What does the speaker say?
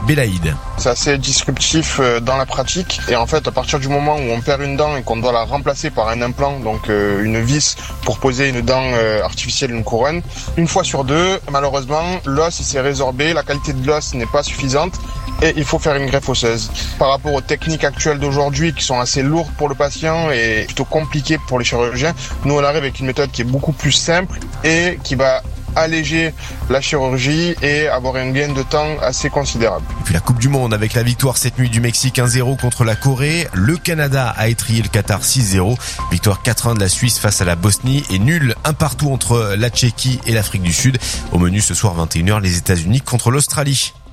Belaïd. C'est assez disruptif dans la pratique et en fait à partir du moment où on perd une dent et qu'on doit la remplacer par un implant, donc une vis pour poser une dent artificielle, une couronne, une fois sur deux, malheureusement l'os il s'est résorbé, la qualité de l'os n'est pas suffisante et il faut faire une greffe osseuse. Par rapport aux techniques actuelles d'aujourd'hui qui sont assez lourdes pour le patient et plutôt compliquées pour les chirurgiens, nous on arrive avec une méthode qui est beaucoup plus simple et qui va alléger la chirurgie et avoir un gain de temps assez considérable. Et puis la Coupe du Monde avec la victoire cette nuit du Mexique 1-0 contre la Corée. Le Canada a étrillé le Qatar 6-0. Victoire 4-1 de la Suisse face à la Bosnie et nul 1-1 entre la Tchéquie et l'Afrique du Sud. Au menu ce soir 21h, les États-Unis contre l'Australie.